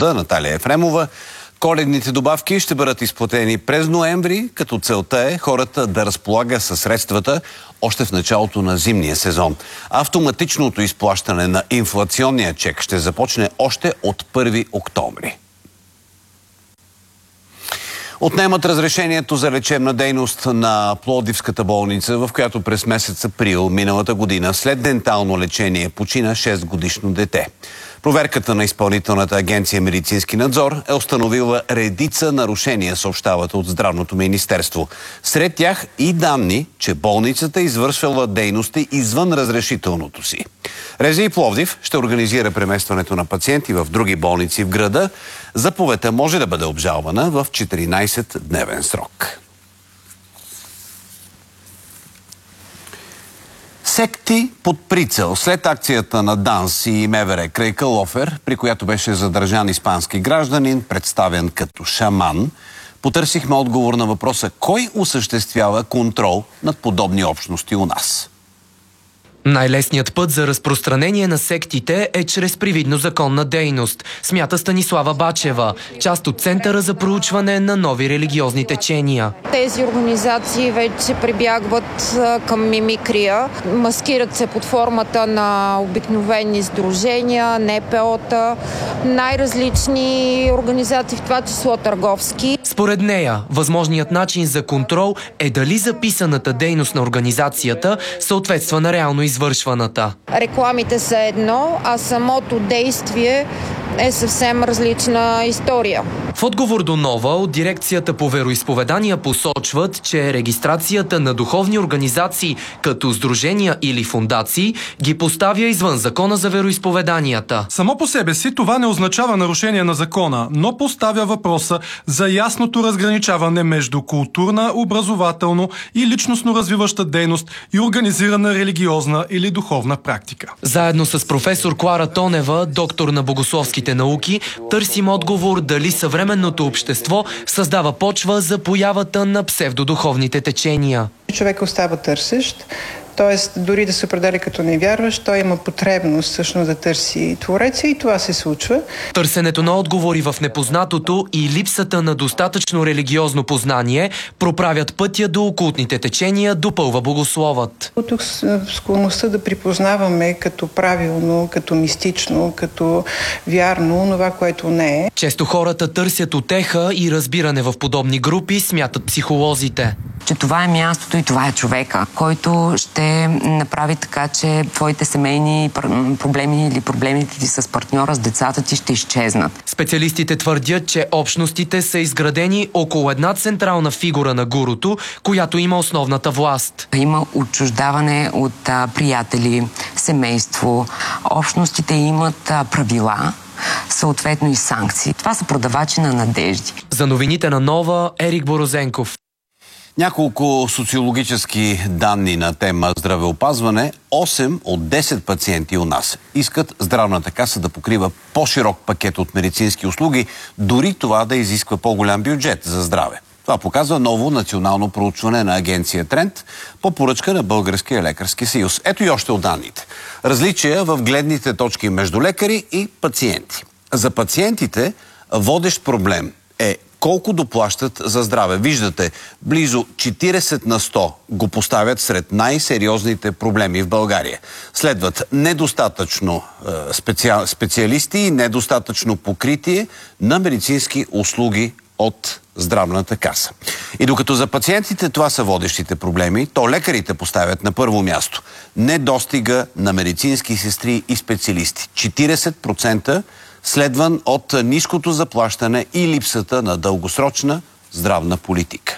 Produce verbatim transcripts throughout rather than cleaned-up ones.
труда Наталия Ефремова. Коледните добавки ще бъдат изплатени през ноември, като целта е хората да разполага със средствата още в началото на зимния сезон. Автоматичното изплащане на инфлационния чек ще започне още от първи октомври. Отнемат разрешението за лечебна дейност на Пловдивската болница, в която през месец април миналата година след дентално лечение почина шестгодишно дете. Проверката на Изпълнителната агенция Медицински надзор е установила редица нарушения, съобщават от Здравното министерство. Сред тях и данни, че болницата извършвала дейности извън разрешителното си. РЗИ Пловдив ще организира преместването на пациенти в други болници в града. Заповедта може да бъде обжалвана в четиринайсетдневен срок. Секти под прицел. След акцията на ДАНС и МВР край Калофер, при която беше задържан испански гражданин, представен като шаман, потърсихме отговор на въпроса кой осъществява контрол над подобни общности у нас. Най-лесният път за разпространение на сектите е чрез привидно законна дейност, смята Станислава Бачева, част от Центъра за проучване на нови религиозни течения. Тези организации вече прибягват към мимикрия, маскират се под формата на обикновени сдружения, НПО-та, най-различни организации, в това число търговски. Според нея, възможният начин за контрол е дали записаната дейност на организацията съответства на реално извършваната. Рекламите са едно, а самото действие е съвсем различна история. В отговор до Нова от дирекцията по вероизповедания посочват, че регистрацията на духовни организации като сдружения или фондации ги поставя извън закона за вероизповеданията. Само по себе си това не означава нарушение на закона, но поставя въпроса за ясното разграничаване между културна, образователно и личностно развиваща дейност и организирана религиозна или духовна практика. Заедно с професор Клара Тонева, доктор на богословските науки, търсим отговор дали съвременното общество създава почва за появата на псевдодуховните течения. Човек остава търсещ, т.е. дори да се определя като невярващ, той има потребност всъщност да търси Твореца и това се случва. Търсенето на отговори в непознатото и липсата на достатъчно религиозно познание проправят пътя до окултните течения, допълва богословът. Тук склонността да припознаваме като правилно, като мистично, като вярно, това, което не е. Често хората търсят утеха и разбиране в подобни групи, смятат психолозите. Че това е мястото и това е човека, който ще направи така, че твоите семейни проблеми или проблемите ти с партньора, с децата ти ще изчезнат. Специалистите твърдят, че общностите са изградени около една централна фигура на гуруто, която има основната власт. Има отчуждаване от а, приятели, семейство. Общностите имат а, правила, съответно и санкции. Това са продавачи на надежди. За новините на Нова, Ерик Борозенков. Няколко социологически данни на тема здравеопазване. осем от десет пациенти у нас искат здравната каса да покрива по-широк пакет от медицински услуги, дори това да изисква по-голям бюджет за здраве. Това показва ново национално проучване на агенция Тренд по поръчка на Българския лекарски съюз. Ето и още от данните. Различия в гледните точки между лекари и пациенти. За пациентите водещ проблем е колко доплащат за здраве. Виждате, близо четирийсет на сто го поставят сред най-сериозните проблеми в България. Следват недостатъчно е, специал, специалисти и недостатъчно покритие на медицински услуги от здравната каса. И докато за пациентите това са водещите проблеми, то лекарите поставят на първо място недостига на медицински сестри и специалисти. четирийсет процента следван от ниското заплащане и липсата на дългосрочна здравна политика.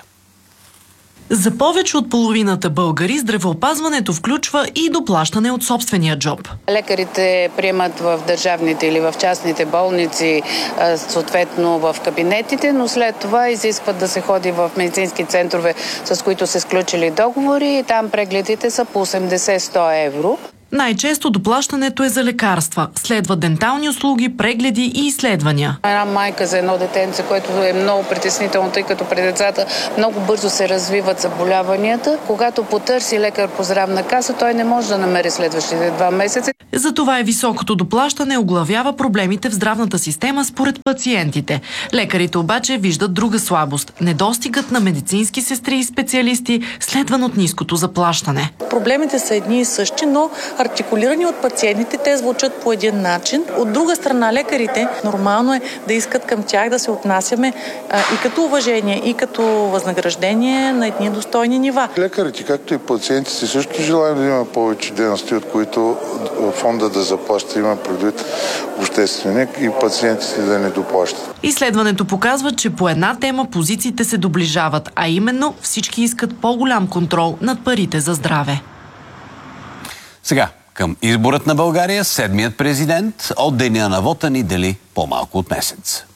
За повече от половината българи здравеопазването включва и доплащане от собствения джоб. Лекарите приемат в държавните или в частните болници, съответно в кабинетите, но след това изискват да се ходи в медицински центрове, с които са сключили договори и там прегледите са по осемдесет до сто евро. Най-често доплащането е за лекарства. Следват дентални услуги, прегледи и изследвания. Една майка за едно детенце, което е много притеснително, тъй като при децата много бързо се развиват заболяванията. Когато потърси лекар по здравна каса, той не може да намери следващите два месеца. Затова и високото доплащане оглавява проблемите в здравната система според пациентите. Лекарите обаче виждат друга слабост – недостигът на медицински сестри и специалисти, следван от ниското заплащане. Проблемите са едни и същи, но артикулирани от пациентите, те звучат по един начин. От друга страна, лекарите нормално е да искат към тях да се отнасяме а, и като уважение, и като възнаграждение на едни достойни нива. Лекарите, както и пациентите, също желаем да има повече дейности, от които фонда да заплаща, има предвид общественик и пациентите да не доплащат. Изследването показва, че по една тема позициите се доближават, а именно всички искат по-голям контрол над парите за здраве. Сега, към изборът на България, седмият президент от деня на вота ни дели по-малко от месец.